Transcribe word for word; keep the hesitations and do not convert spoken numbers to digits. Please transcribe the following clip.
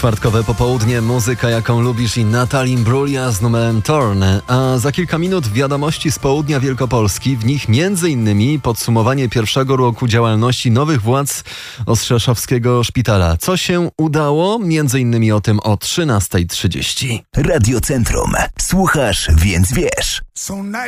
Czwartkowe popołudnie, muzyka jaką lubisz i Natalie Imbruglia z numerem Torn. A za kilka minut wiadomości z południa Wielkopolski. W nich między innymi podsumowanie pierwszego roku działalności nowych władz Ostrzeszowskiego Szpitala. Co się udało? Między innymi o tym o trzynasta trzydzieści. Radio Centrum. Słuchasz, więc wiesz.